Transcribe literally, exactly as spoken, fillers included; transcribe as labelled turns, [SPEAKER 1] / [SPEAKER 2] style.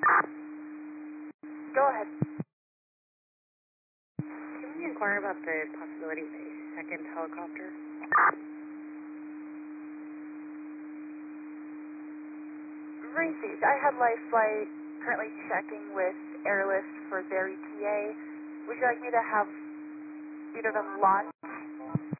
[SPEAKER 1] Go ahead.
[SPEAKER 2] Can we inquire about the possibility of a second helicopter?
[SPEAKER 1] Received. I had life flight currently checking with Airlift for their E T A. Would you like me to have either of them launch